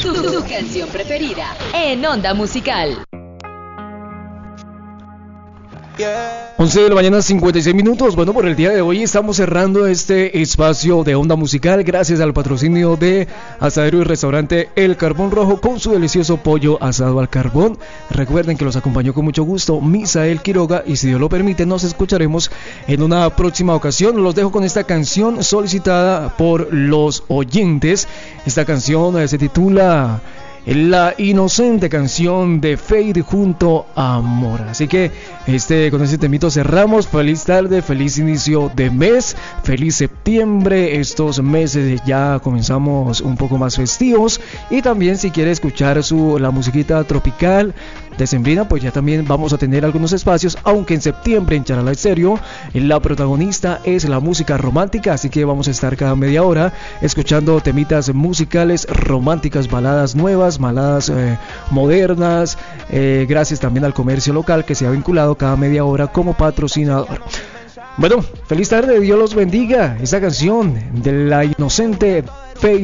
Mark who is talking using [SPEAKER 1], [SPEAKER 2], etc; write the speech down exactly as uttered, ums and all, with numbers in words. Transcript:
[SPEAKER 1] tu, tu canción preferida en Onda Musical.
[SPEAKER 2] once de la mañana, cincuenta y seis minutos. Bueno, por el día de hoy estamos cerrando este espacio de Onda Musical gracias al patrocinio de Asadero y Restaurante El Carbón Rojo con su delicioso pollo asado al carbón. Recuerden que los acompañó con mucho gusto Misael Quiroga y si Dios lo permite nos escucharemos en una próxima ocasión. Los dejo con esta canción solicitada por los oyentes. Esta canción eh, se titula La Inocente, canción de Fade junto a Mora. Así que este con este temito cerramos. Feliz tarde, feliz inicio de mes, feliz septiembre. Estos meses ya comenzamos un poco más festivos. Y también si quiere escuchar su la musiquita tropical decembrina, pues ya también vamos a tener algunos espacios, aunque en septiembre en Charala Estéreo la protagonista es la música romántica, así que vamos a estar cada media hora escuchando temitas musicales románticas, baladas nuevas, baladas eh, modernas, eh, gracias también al comercio local que se ha vinculado cada media hora como patrocinador. Bueno, feliz tarde, Dios los bendiga. Esta canción de La Inocente Fe